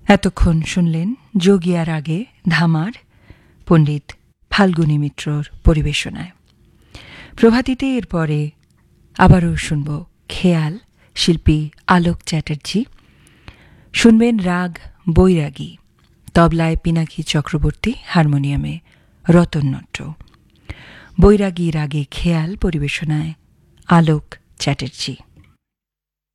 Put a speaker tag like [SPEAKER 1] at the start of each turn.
[SPEAKER 1] এতক্ষণ শুনলেন যোগিয়ার আগে ধামার পণ্ডিত ফাল্গুনী মিত্রর পরিবেশনায়। প্রভাতীতে এরপরে আবারও শুনব খেয়াল, শিল্পী আলোক চ্যাটার্জি। শুনবেন রাগ বৈরাগী, তবলায় পিনাকি চক্রবর্তী, হারমোনিয়ামে রতন নট্ট। বৈরাগী রাগে খেয়াল পরিবেশনায় আলোক চ্যাটার্জি।